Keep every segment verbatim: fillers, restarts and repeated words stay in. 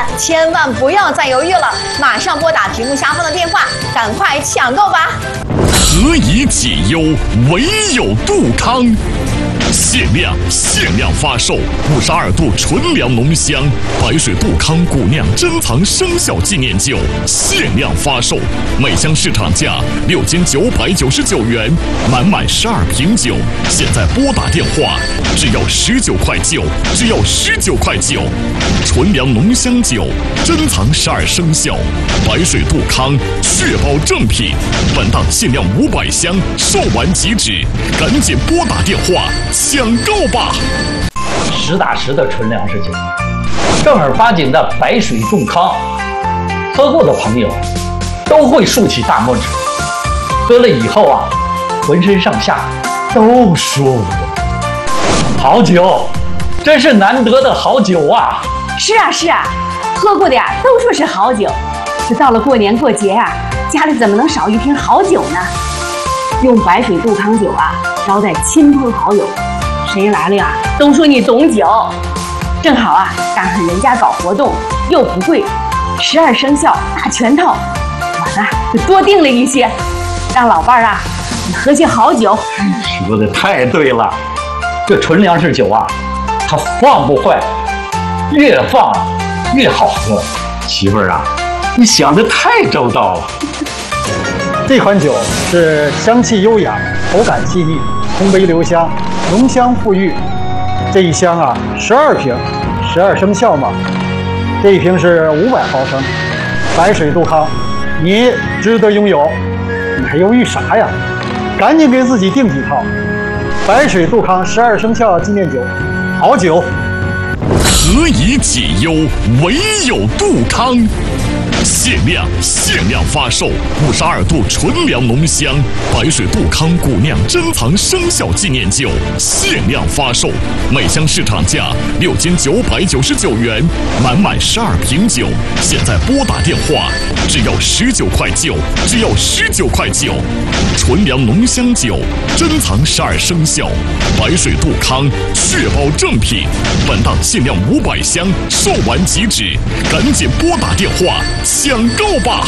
千万不要再犹豫了，马上拨打屏幕下方的电话，赶快抢购吧！ 何以解忧，唯有杜康。限量限量发售五十二度纯粮浓香白水杜康古酿珍藏生肖纪念酒，限量发售，每箱市场价六千九百九十九元，满满十二瓶酒，现在拨打电话，只要十九块九，只要十九块九。纯粮浓香酒，珍藏十二生肖，白水杜康，确保正品。本档限量五百箱，售完即止，赶紧拨打电话抢购吧！ 实打实的纯粮食酒，正儿八经的白水杜康，喝过的朋友都会竖起大拇指。喝了以后啊，浑身上下都舒服。好酒，真是难得的好酒啊！ 是啊是啊，喝过的呀都说是好酒。这到了过年过节呀、啊，家里怎么能少一瓶好酒呢？用白水杜康酒啊，招待亲朋好友。谁来了呀，都说你懂酒。正好啊，赶上人家搞活动，又不贵，十二生肖大全套，我呢就多订了一些，让老伴儿啊喝些好酒。 说的太对了，这纯粮食酒啊，它放不坏，越放越好喝。媳妇儿啊，你想的太周到了。 这款酒是香气优雅，口感细腻，通杯留香，浓香馥郁。这一箱啊，十二瓶，十二生肖嘛。这一瓶是五百毫升，白水杜康，你值得拥有。你还犹豫啥呀？赶紧给自己订几套。白水杜康十二生肖纪念酒，好酒。 何以解忧，唯有杜康。限量限量发售五十二度纯粮浓香白水杜康古酿珍藏生肖纪念酒，限量发售，每箱市场价六千九百九十九元，满满十二瓶酒，现在拨打电话，只要十九块九，只要十九块九。纯粮浓香酒，珍藏十二生肖，白水杜康，确保正品。本档限量五百箱，售完即止，赶紧拨打电话抢购吧！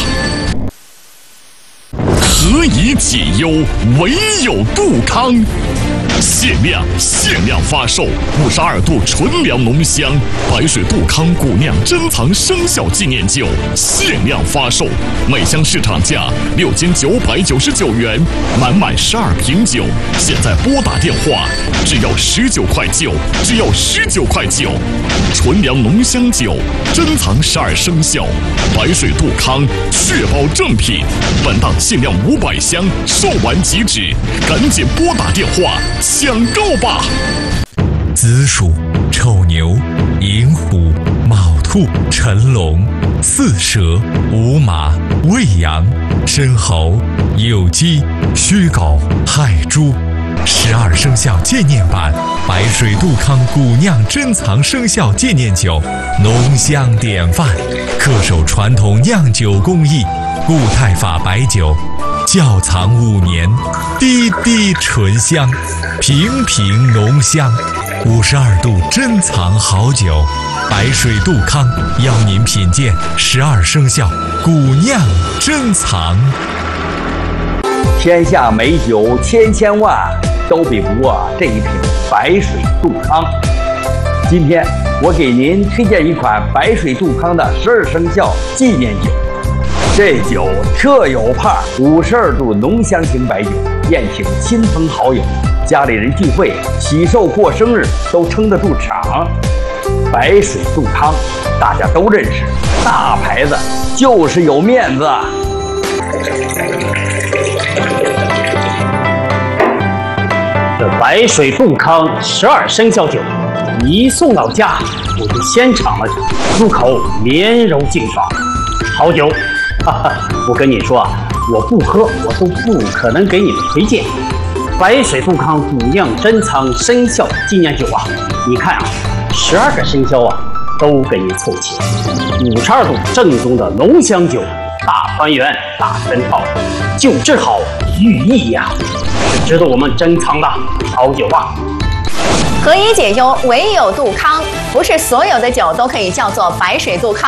何以解忧，唯有杜康。限量限量发售五十二度纯粮浓香白水杜康古酿珍藏生肖纪念酒，限量发售，每箱市场价六千九百九十九元，满满十二瓶酒，现在拨打电话，只要十九块九，只要十九块九。纯粮浓香酒，珍藏十二生肖，白水杜康，确保正品。本档限量五百箱，售完即止，赶紧拨打电话抢购吧！ 子鼠、丑牛、寅虎、卯兔、辰龙、巳蛇、午马、未羊、申猴、酉鸡、戌狗、亥猪。十二生肖纪念版白水杜康古酿珍藏生肖纪念酒，浓香典范，恪守传统酿酒工艺，固态法白酒，窖藏五年，滴滴醇香，瓶瓶浓香。五十二度珍藏好酒，白水杜康邀您品鉴十二生肖古酿珍藏。 天下美酒千千万，都比不过这一瓶白水杜康。今天我给您推荐一款白水杜康的十二生肖纪念酒。这酒特有派，五十二度浓香型白酒，宴请亲朋好友，家里人聚会、喜寿过生日都撑得住场。白水杜康大家都认识，大牌子就是有面子。 这白水杜康十二生肖酒一送到家，我就先尝了尝，入口绵柔劲爽，好酒。哈哈，我跟你说啊，我不喝我都不可能给你们推荐。白水杜康古酿珍藏生肖纪念酒啊，你看啊，十二个生肖啊都给你凑齐，五十二度正宗的浓香酒，大团圆大全套，酒质好寓意呀、啊，是值得我们珍藏的好酒啊。 何以解忧，唯有杜康。不是所有的酒都可以叫做白水杜康。